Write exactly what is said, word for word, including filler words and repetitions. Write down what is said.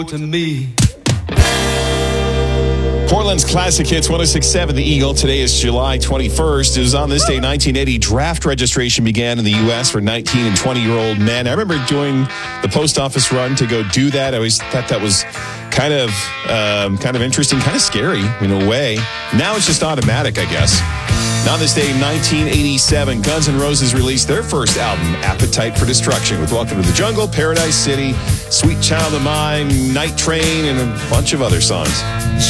to me. Portland's Classic Hits one oh six point seven The Eagle. Today is July twenty-first. It was on this day, nineteen eighty, draft registration began in the U S for nineteen and twenty-year-old men. I remember doing the post office run to go do that. I always thought that was kind of um, kind of interesting, kind of scary in a way. Now it's just automatic, I guess. Now on this day, nineteen eighty-seven, Guns N' Roses released their first album, Appetite for Destruction, with Welcome to the Jungle, Paradise City, Sweet Child of Mine, Night Train, and a bunch of other songs.